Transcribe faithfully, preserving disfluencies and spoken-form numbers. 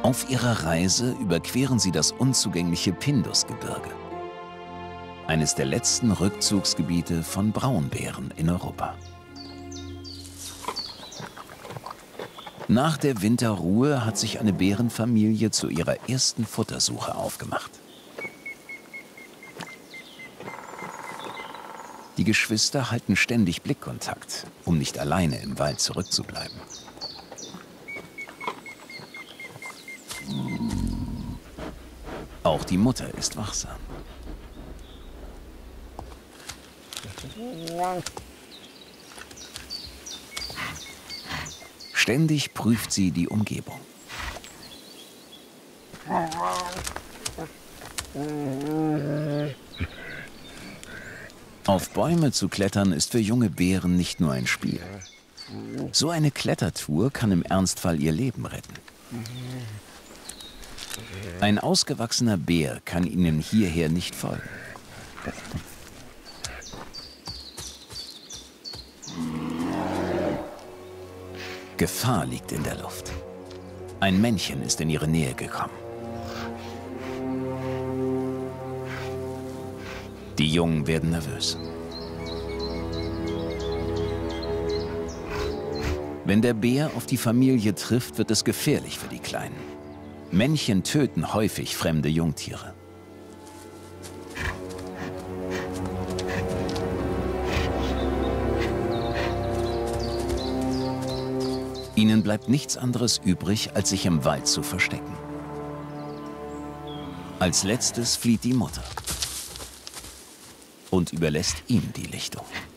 Auf ihrer Reise überqueren sie das unzugängliche Pindusgebirge, eines der letzten Rückzugsgebiete von Braunbären in Europa. Nach der Winterruhe hat sich eine Bärenfamilie zu ihrer ersten Futtersuche aufgemacht. Die Geschwister halten ständig Blickkontakt, um nicht alleine im Wald zurückzubleiben. Auch die Mutter ist wachsam. Ständig prüft sie die Umgebung. Auf Bäume zu klettern ist für junge Bären nicht nur ein Spiel. So eine Klettertour kann im Ernstfall ihr Leben retten. Ein ausgewachsener Bär kann ihnen hierher nicht folgen. Gefahr liegt in der Luft. Ein Männchen ist in ihre Nähe gekommen. Die Jungen werden nervös. Wenn der Bär auf die Familie trifft, wird es gefährlich für die Kleinen. Männchen töten häufig fremde Jungtiere. Ihnen bleibt nichts anderes übrig, als sich im Wald zu verstecken. Als letztes flieht die Mutter und überlässt ihm die Lichtung.